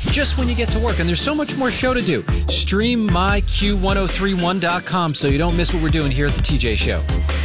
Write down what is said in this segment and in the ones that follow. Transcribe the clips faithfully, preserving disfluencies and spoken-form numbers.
just when you get to work. And there's so much more show to do. Stream my Q ten thirty-one dot com so you don't miss what we're doing here at the T J Show.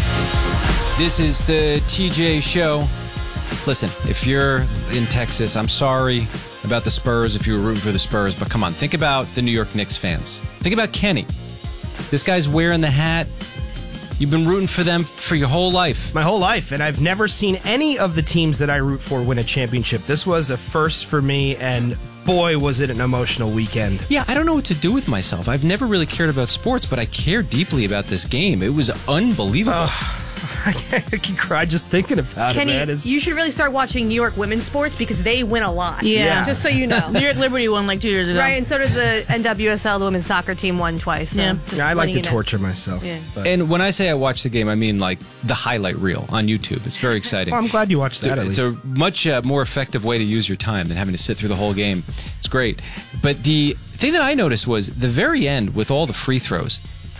This is the T J Show. Listen, if you're in Texas, I'm sorry about the Spurs if you were rooting for the Spurs, but come on, think about the New York Knicks fans. Think about Kenny. This guy's wearing the hat. You've been rooting for them for your whole life. My whole life, and I've never seen any of the teams that I root for win a championship. This was a first for me, and boy, was it an emotional weekend. Yeah, I don't know what to do with myself. I've never really cared about sports, but I care deeply about this game. It was unbelievable. Uh, I can cry just thinking about Kenny, it, man. It's... you should really start watching New York women's sports because they win a lot. Yeah. Yeah. Just so you know. New York Liberty won like two years ago. Right, and so did the N W S L, the women's soccer team, won twice. So Yeah. just Yeah, I like letting to you know. torture myself. Yeah. But... And when I say I watch the game, I mean like the highlight reel on YouTube. It's very exciting. Well, I'm glad you watched It's that a, at it's least. a much uh, more effective way to use your time than having to sit through the whole game. It's great. But the thing that I noticed was the very end with all the free throws.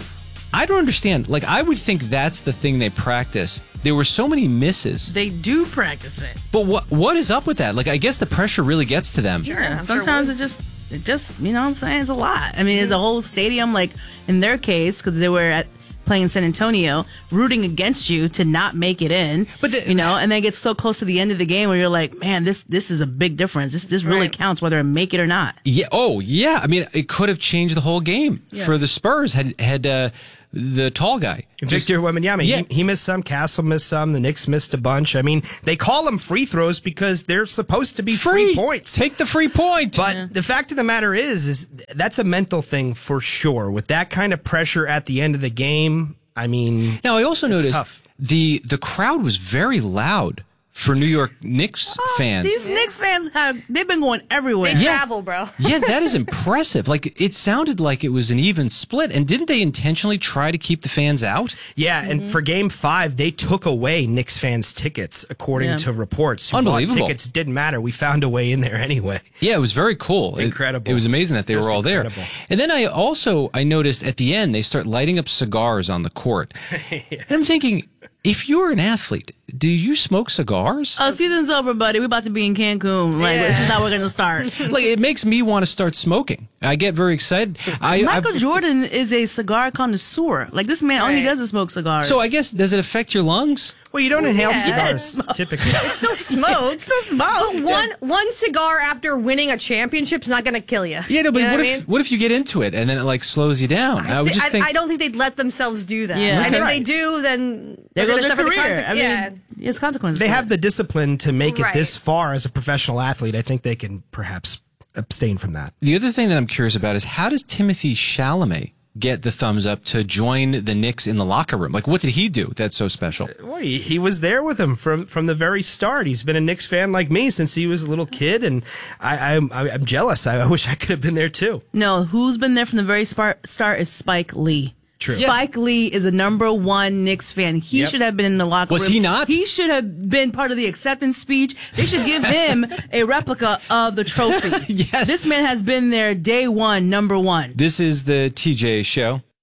I don't understand. Like, I would think that's the thing they practice. There were so many misses. They do practice it. But what what is up with that? Like, I guess the pressure really gets to them. Sure, Yeah, I'm sure sometimes it it just, it just, you know what I'm saying? It's a lot. I mean, it's a whole stadium, like, in their case, because they were at playing in San Antonio, rooting against you to not make it in. But the- you know, and then it gets so close to the end of the game where you're like, man, this this is a big difference. This this really Right. counts whether I make it or not. Yeah. Oh, yeah. I mean, it could have changed the whole game Yes. for the Spurs. Had had uh, the tall guy Victor Wembanyama, Yeah. he, he missed some, Castle missed some, the Knicks missed a bunch. I mean, they call them free throws because they're supposed to be free, free points. Take the free point. But the fact of the matter is, is that's a mental thing for sure. With that kind of pressure at the end of the game, I mean, Now, I also it's noticed tough. the the crowd was very loud for New York Knicks fans. These Knicks fans have, they've been going everywhere. They Yeah. travel, bro. Yeah, that is impressive. Like, it sounded like it was an even split. And didn't they intentionally try to keep the fans out? yeah. And for Game Five, they took away Knicks fans' tickets, according Yeah. to reports. Who bought Unbelievable. tickets didn't matter. We found a way in there anyway. Yeah, it was very cool. It- Incredible. It, was amazing that they Just were all there. incredible. And then I also I noticed at the end they start lighting up cigars on the court. And I'm thinking, if you're an athlete, do you smoke cigars? Oh, season's over, buddy. We're about to be in Cancun. Like, Yeah. this is how we're going to start. Like, it makes me want to start smoking. I get very excited. I, Michael I've- Jordan is a cigar connoisseur. Like, this man, all he Right. does is smoke cigars. So I guess, does it affect your lungs? Well, you don't inhale yeah. cigars typically. It's still smoke. still smoke. But one one cigar after winning a championship's not going to kill you. Yeah, no, but You know what I if mean? what if you get into it and then it like slows you down? I, would just I, think I don't think they'd let themselves do that. Yeah. And Okay. if they do, then there they're goes gonna their suffer the career. conse- I mean, yeah. it's consequences. They for have it. the discipline to make it Right. this far as a professional athlete. I think they can perhaps abstain from that. the other thing that I'm curious about is how does Timothy Chalamet get the thumbs up to join the Knicks in the locker room? Like, what did he do that's so special? Well, he, he was there with him from from the very start. He's been a Knicks fan like me since he was a little kid, and I, I'm I'm jealous. I, I wish I could have been there too. No, who's been there from the very spar- start is Spike Lee. True. Spike Lee is a number one Knicks fan. He Yep. should have been in the locker Was room. he not? He should have been part of the acceptance speech. They should give him a replica of the trophy. Yes. This man has been there day one, number one. This is the T J Show.